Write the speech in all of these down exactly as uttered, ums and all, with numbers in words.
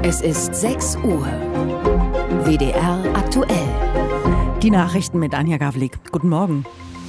Es ist sechs Uhr. W D R aktuell. Die Nachrichten mit Anja Gavlik. Guten Morgen.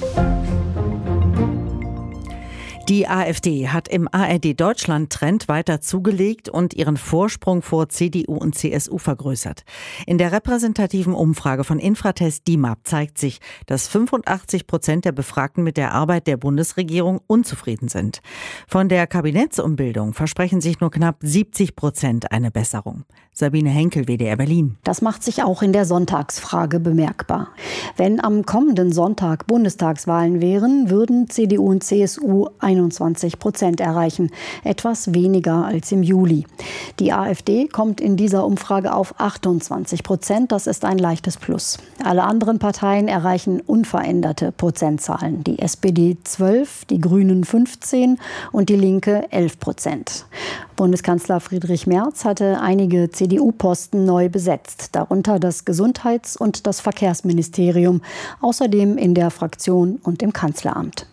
Die AfD hat im A R D-Deutschland-Trend weiter zugelegt und ihren Vorsprung vor C D U und C S U vergrößert. In der repräsentativen Umfrage von Infratest D I M A P zeigt sich, dass fünfundachtzig Prozent der Befragten mit der Arbeit der Bundesregierung unzufrieden sind. Von der Kabinettsumbildung versprechen sich nur knapp siebzig Prozent eine Besserung. Sabine Henkel, W D R Berlin. Das macht sich auch in der Sonntagsfrage bemerkbar. Wenn am kommenden Sonntag Bundestagswahlen wären, würden C D U und C S U einundzwanzig Prozent erreichen, etwas weniger als im Juli. Die AfD kommt in dieser Umfrage auf achtundzwanzig Prozent, das ist ein leichtes Plus. Alle anderen Parteien erreichen unveränderte Prozentzahlen. Die S P D zwölf, die Grünen fünfzehn und die Linke elf Prozent. Bundeskanzler Friedrich Merz hatte einige C D U-Posten neu besetzt, darunter das Gesundheits- und das Verkehrsministerium, außerdem in der Fraktion und im Kanzleramt.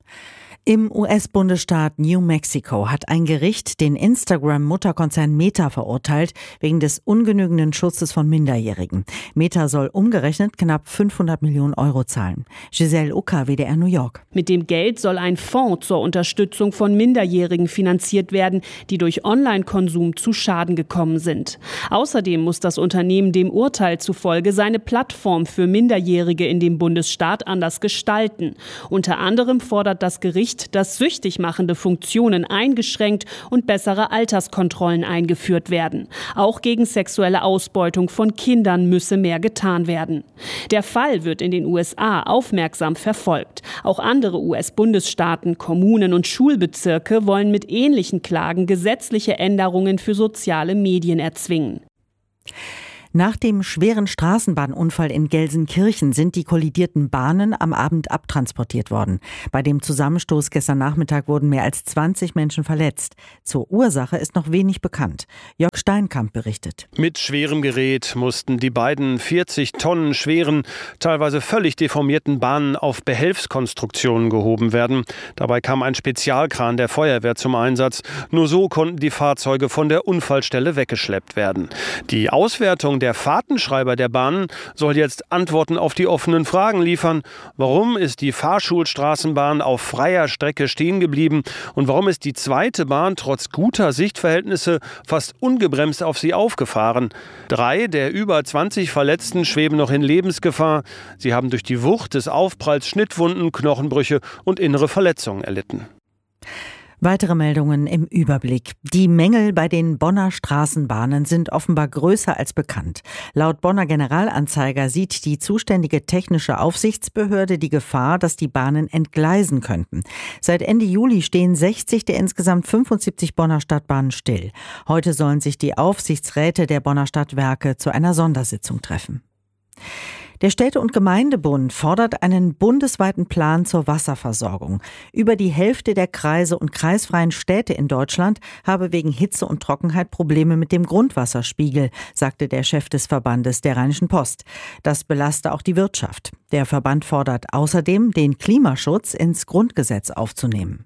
Im U S-Bundesstaat New Mexico hat ein Gericht den Instagram-Mutterkonzern Meta verurteilt wegen des ungenügenden Schutzes von Minderjährigen. Meta soll umgerechnet knapp fünfhundert Millionen Euro zahlen. Giselle Ucker, W D R New York. Mit dem Geld soll ein Fonds zur Unterstützung von Minderjährigen finanziert werden, die durch Online-Konsum zu Schaden gekommen sind. Außerdem muss das Unternehmen dem Urteil zufolge seine Plattform für Minderjährige in dem Bundesstaat anders gestalten. Unter anderem fordert das Gericht, dass süchtig machende Funktionen eingeschränkt und bessere Alterskontrollen eingeführt werden. Auch gegen sexuelle Ausbeutung von Kindern müsse mehr getan werden. Der Fall wird in den U S A aufmerksam verfolgt. Auch andere U S-Bundesstaaten, Kommunen und Schulbezirke wollen mit ähnlichen Klagen gesetzliche Änderungen für soziale Medien erzwingen. Nach dem schweren Straßenbahnunfall in Gelsenkirchen sind die kollidierten Bahnen am Abend abtransportiert worden. Bei dem Zusammenstoß gestern Nachmittag wurden mehr als zwanzig Menschen verletzt. Zur Ursache ist noch wenig bekannt. Jörg Steinkamp berichtet. Mit schwerem Gerät mussten die beiden vierzig Tonnen schweren, teilweise völlig deformierten Bahnen auf Behelfskonstruktionen gehoben werden. Dabei kam ein Spezialkran der Feuerwehr zum Einsatz. Nur so konnten die Fahrzeuge von der Unfallstelle weggeschleppt werden. Die Auswertung der Fahrtenschreiber der Bahnen soll jetzt Antworten auf die offenen Fragen liefern. Warum ist die Fahrschulstraßenbahn auf freier Strecke stehen geblieben? Und warum ist die zweite Bahn trotz guter Sichtverhältnisse fast ungebremst auf sie aufgefahren? Drei der über zwanzig Verletzten schweben noch in Lebensgefahr. Sie haben durch die Wucht des Aufpralls Schnittwunden, Knochenbrüche und innere Verletzungen erlitten. Weitere Meldungen im Überblick. Die Mängel bei den Bonner Straßenbahnen sind offenbar größer als bekannt. Laut Bonner Generalanzeiger sieht die zuständige technische Aufsichtsbehörde die Gefahr, dass die Bahnen entgleisen könnten. Seit Ende Juli stehen sechzig der insgesamt fünfundsiebzig Bonner Stadtbahnen still. Heute sollen sich die Aufsichtsräte der Bonner Stadtwerke zu einer Sondersitzung treffen. Der Städte- und Gemeindebund fordert einen bundesweiten Plan zur Wasserversorgung. Über die Hälfte der Kreise und kreisfreien Städte in Deutschland habe wegen Hitze und Trockenheit Probleme mit dem Grundwasserspiegel, sagte der Chef des Verbandes der Rheinischen Post. Das belaste auch die Wirtschaft. Der Verband fordert außerdem, den Klimaschutz ins Grundgesetz aufzunehmen.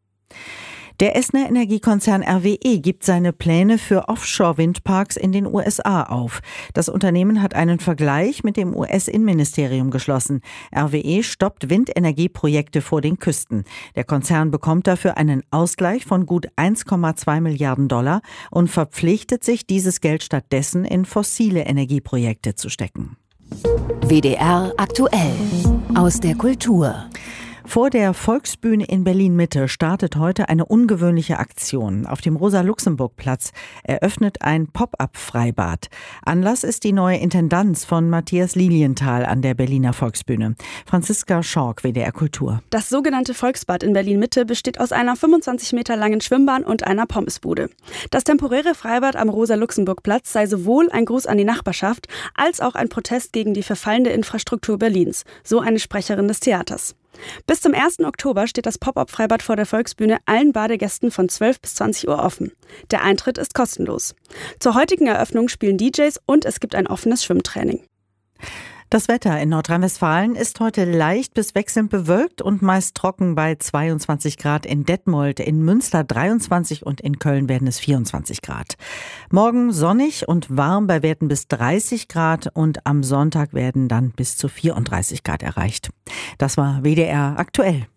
Der Essener Energiekonzern R W E gibt seine Pläne für Offshore-Windparks in den U S A auf. Das Unternehmen hat einen Vergleich mit dem U S-Innenministerium geschlossen. R W E stoppt Windenergieprojekte vor den Küsten. Der Konzern bekommt dafür einen Ausgleich von gut eins Komma zwei Milliarden Dollar und verpflichtet sich, dieses Geld stattdessen in fossile Energieprojekte zu stecken. W D R aktuell aus der Kultur. Vor der Volksbühne in Berlin-Mitte startet heute eine ungewöhnliche Aktion. Auf dem Rosa-Luxemburg-Platz eröffnet ein Pop-up-Freibad. Anlass ist die neue Intendanz von Matthias Lilienthal an der Berliner Volksbühne. Franziska Schork, W D R Kultur. Das sogenannte Volksbad in Berlin-Mitte besteht aus einer fünfundzwanzig Meter langen Schwimmbahn und einer Pommesbude. Das temporäre Freibad am Rosa-Luxemburg-Platz sei sowohl ein Gruß an die Nachbarschaft als auch ein Protest gegen die verfallende Infrastruktur Berlins, so eine Sprecherin des Theaters. Bis zum ersten Oktober steht das Pop-up-Freibad vor der Volksbühne allen Badegästen von zwölf bis zwanzig Uhr offen. Der Eintritt ist kostenlos. Zur heutigen Eröffnung spielen D Js und es gibt ein offenes Schwimmtraining. Das Wetter in Nordrhein-Westfalen ist heute leicht bis wechselnd bewölkt und meist trocken bei zweiundzwanzig Grad in Detmold, in Münster dreiundzwanzig und in Köln werden es vierundzwanzig Grad. Morgen sonnig und warm bei Werten bis dreißig Grad und am Sonntag werden dann bis zu vierunddreißig Grad erreicht. Das war W D R aktuell.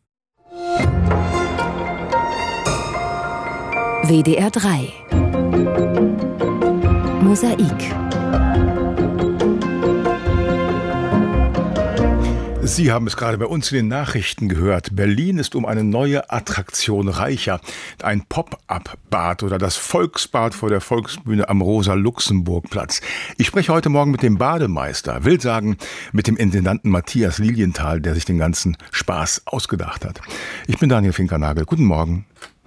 W D R drei Mosaik. Sie haben es gerade bei uns in den Nachrichten gehört. Berlin ist um eine neue Attraktion reicher. Ein Pop-up-Bad oder das Volksbad vor der Volksbühne am Rosa-Luxemburg-Platz. Ich spreche heute Morgen mit dem Bademeister, will sagen mit dem Intendanten Matthias Lilienthal, der sich den ganzen Spaß ausgedacht hat. Ich bin Daniel Finkernagel. Guten Morgen.